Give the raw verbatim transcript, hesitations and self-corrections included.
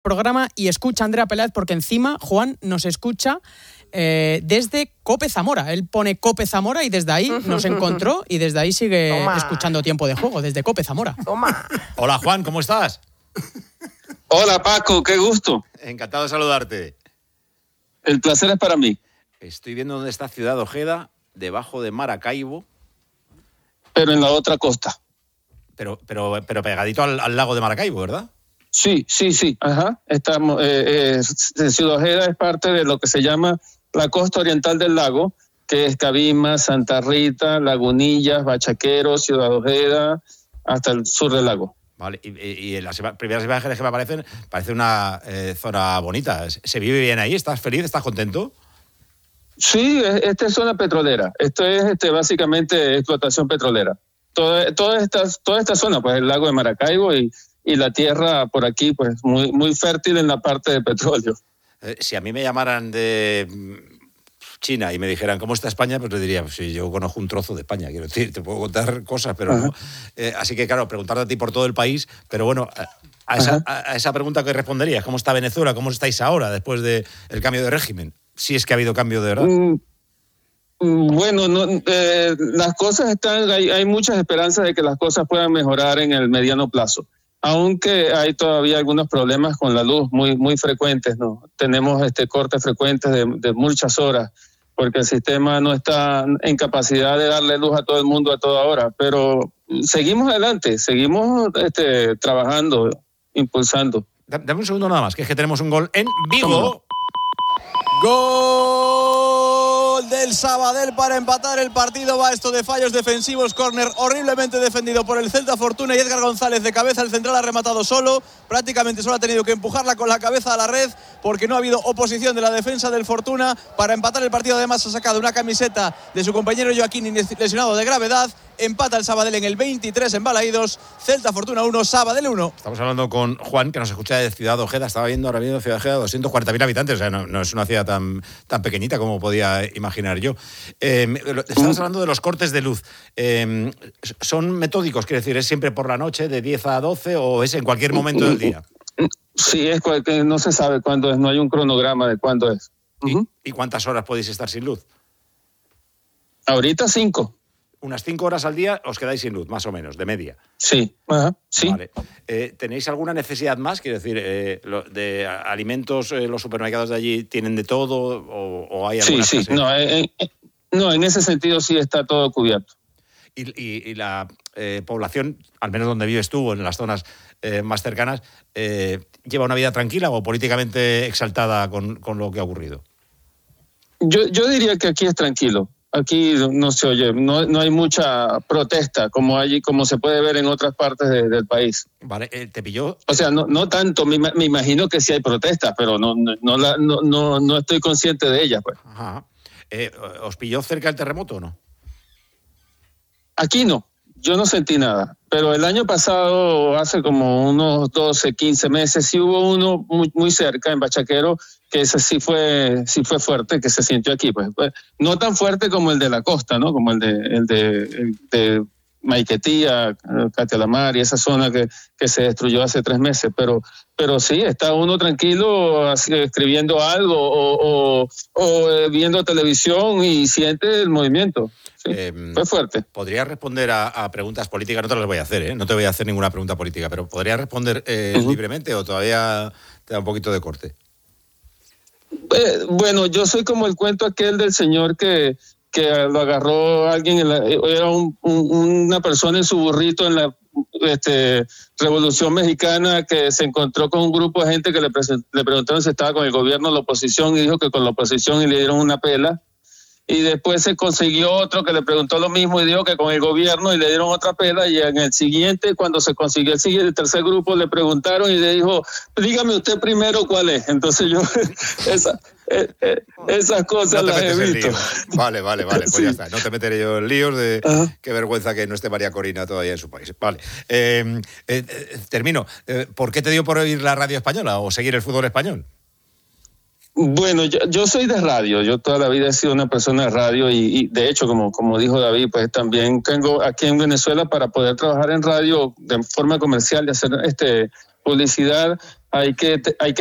programa y escucha a Andrea Peláez, porque encima Juan nos escucha eh, desde Cope Zamora. Él pone Cope Zamora y desde ahí nos encontró y desde ahí sigue Toma. escuchando Tiempo de Juego, desde Cope Zamora. Toma. Hola Juan, ¿cómo estás? Hola Paco, qué gusto. Encantado de saludarte. El placer es para mí. Estoy viendo dónde está Ciudad Ojeda, debajo de Maracaibo. Pero en la otra costa. Pero, pero, pero pegadito al, al lago de Maracaibo, ¿verdad? Sí, sí, sí. Ajá. Estamos, eh, eh, Ciudad Ojeda es parte de lo que se llama la costa oriental del lago, que es Cabima, Santa Rita, Lagunillas, Bachaquero, Ciudad Ojeda, hasta el sur del lago. Vale, y, y, y las primeras imágenes que me aparecen, parece una eh, zona bonita. ¿Se vive bien ahí? ¿Estás feliz? ¿Estás contento? Sí, esta es zona petrolera. Esto es este, básicamente explotación petrolera. Toda, toda, esta, toda esta zona, pues el lago de Maracaibo y, y la tierra por aquí, pues muy, muy fértil en la parte de petróleo. Eh, si a mí me llamaran de China y me dijeran ¿cómo está España? Pues le diría, pues sí, yo conozco un trozo de España, quiero decir, te puedo contar cosas, pero Ajá. no. Eh, así que claro, preguntarte a ti por todo el país, pero bueno, a, a, esa, a, a esa pregunta que responderías, ¿cómo está Venezuela? ¿Cómo estáis ahora después del cambio de régimen? Si es que ha habido cambio de verdad. Mm. Bueno, no, eh, las cosas están, hay, hay muchas esperanzas de que las cosas puedan mejorar en el mediano plazo, aunque hay todavía algunos problemas con la luz muy muy frecuentes, ¿no? Tenemos este cortes frecuentes de, de muchas horas, porque el sistema no está en capacidad de darle luz a todo el mundo a toda hora, pero seguimos adelante, seguimos este, trabajando, impulsando. Dame un segundo nada más, que es que tenemos un gol en vivo. ¡Gol del Sabadell para empatar el partido! Va esto de fallos defensivos, córner horriblemente defendido por el Celta Fortuna y Edgar González de cabeza, el central ha rematado solo, prácticamente solo ha tenido que empujarla con la cabeza a la red porque no ha habido oposición de la defensa del Fortuna para empatar el partido. Además ha sacado una camiseta de su compañero Joaquín lesionado de gravedad. Empata el Sabadell en el veintitrés en Balaídos. Celta Fortuna uno, Sabadell uno. Estamos hablando con Juan, que nos escucha de Ciudad Ojeda. Estaba viendo ahora mismo Ciudad Ojeda, doscientos cuarenta mil habitantes. O sea, no, no es una ciudad tan, tan pequeñita como podía imaginar yo. Eh, estamos hablando de los cortes de luz. Eh, ¿Son metódicos? Quiere decir, ¿es siempre por la noche de diez a doce o es en cualquier momento del día? Sí, es que no se sabe cuándo es. No hay un cronograma de cuándo es. ¿Y, uh-huh. ¿Y cuántas horas podéis estar sin luz? Ahorita cinco. Unas cinco horas al día os quedáis sin luz, más o menos, de media. Sí, ajá, sí. Vale. Eh, ¿Tenéis alguna necesidad más? Quiero decir, eh, lo, de alimentos, eh, los supermercados de allí tienen de todo o, o hay alguna Sí, sí, no, eh, eh, no, en ese sentido sí está todo cubierto. Y, y, y la eh, población, al menos donde vives tú, en las zonas eh, más cercanas, eh, ¿lleva una vida tranquila o políticamente exaltada con, con lo que ha ocurrido? Yo, yo diría que aquí es tranquilo. Aquí no se oye, no, no hay mucha protesta como hay, como se puede ver en otras partes de, del país. Vale, eh, ¿te pilló? O sea, no, no tanto, me, me imagino que sí hay protestas, pero no, no, no, la, no, no, no estoy consciente de ellas, pues. Ajá. Eh, ¿Os pilló cerca el terremoto o no? Aquí no, yo no sentí nada, pero el año pasado, hace como unos doce, quince meses, sí hubo uno muy, muy cerca, en Bachaquero, que ese sí fue, sí fue fuerte, que se sintió aquí, pues, pues no tan fuerte como el de la costa, ¿no? Como el de, el de, el de Maiquetía, Catialamar y esa zona que, que se destruyó hace tres meses, pero, pero sí, está uno tranquilo así, escribiendo algo o, o, o eh, viendo televisión y siente el movimiento. Sí, eh, fue fuerte. ¿Podrías responder a, a preguntas políticas? No te las voy a hacer, ¿eh? No te voy a hacer ninguna pregunta política, pero ¿podrías responder eh, uh-huh. libremente o todavía te da un poquito de corte? Eh, bueno, yo soy como el cuento aquel del señor que, que lo agarró alguien, en la, era un, un, una persona en su burrito en la este, Revolución Mexicana, que se encontró con un grupo de gente que le, le preguntaron si estaba con el gobierno o la oposición y dijo que con la oposición y le dieron una pela. Y después se consiguió otro que le preguntó lo mismo y dijo que con el gobierno y le dieron otra pela. Y en el siguiente, cuando se consiguió el, siguiente, el tercer grupo, le preguntaron y le dijo, dígame usted primero cuál es. Entonces yo, esa, eh, eh, esas cosas no las he visto. Vale, vale, vale, pues sí. Ya está. No te meteré yo en líos de uh-huh. Qué vergüenza que no esté María Corina todavía en su país. Vale. Eh, eh, eh, termino. Eh, ¿Por qué te dio por oír la radio española o seguir el fútbol español? Bueno, yo, yo soy de radio, yo toda la vida he sido una persona de radio y, y de hecho, como, como dijo David, pues también tengo aquí en Venezuela para poder trabajar en radio de forma comercial y hacer este publicidad, hay que, hay que